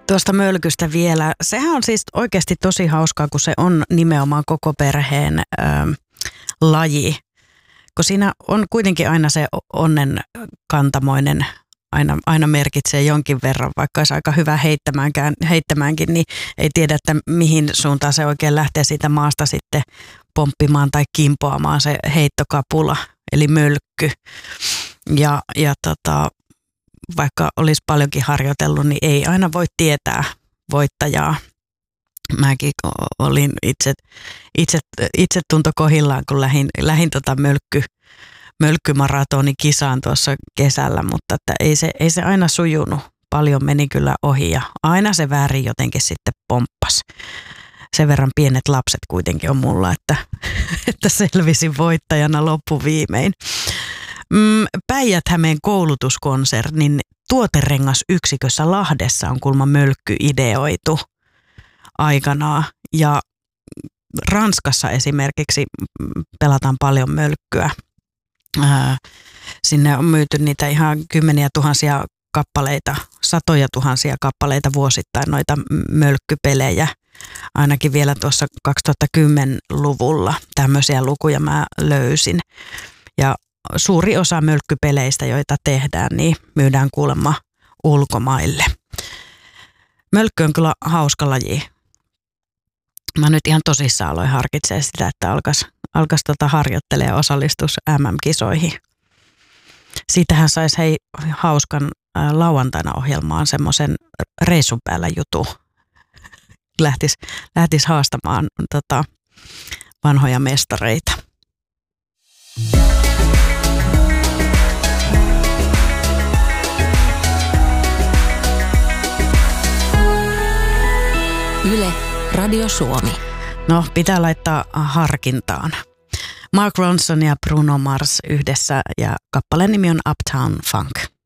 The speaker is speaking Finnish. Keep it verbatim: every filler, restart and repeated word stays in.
Tuosta mölkystä vielä. Sehän on siis oikeasti tosi hauskaa, kun se on nimenomaan koko perheen ö, laji. Kun siinä on kuitenkin aina se onnen kantamoinen, aina, aina merkitsee jonkin verran, vaikka olisi aika hyvä heittämäänkään, heittämäänkin, niin ei tiedä, että mihin suuntaan se oikein lähtee siitä maasta sitten pomppimaan tai kimpoamaan se heittokapula, eli mölkky. Ja, ja tota, vaikka olisi paljonkin harjoitellut, niin ei aina voi tietää voittajaa. Mäkin olin itse, itse, itse tunto kohillaan, kun lähdin, lähdin tota mölkky, mölkkymaratonin kisaan tuossa kesällä, mutta että ei, se, ei se aina sujunut. Paljon meni kyllä ohi ja aina se väärin jotenkin sitten pomppas. Sen verran pienet lapset kuitenkin on mulla, että, että selvisin voittajana loppuviimein. Päijät-Hämeen koulutuskonsernin tuoterengasyksikössä Lahdessa on kuulemma mölkky ideoitu aikanaan. Ja Ranskassa esimerkiksi pelataan paljon mölkkyä. Sinne on myyty niitä ihan kymmeniä tuhansia kappaleita, satoja tuhansia kappaleita vuosittain noita mölkkypelejä. Ainakin vielä tuossa kaksituhattakymmenluvulla tämmöisiä lukuja mä löysin. Ja suuri osa mölkkypeleistä, joita tehdään, niin myydään kuulemma ulkomaille. Mölkky on kyllä hauska laji. Mä nyt ihan tosissaan aloin harkitsemaan sitä, että alkaisi alkais tota harjoittelemaan ja osallistus M M-kisoihin. Siitähän saisi hei hauskan ää, lauantaina ohjelmaan semmoisen reissun päällä jutu. Lähtisi lähtis haastamaan tota, vanhoja mestareita. Yle, Radio Suomi. No, pitää laittaa harkintaan. Mark Ronson ja Bruno Mars yhdessä ja kappaleen nimi on Uptown Funk.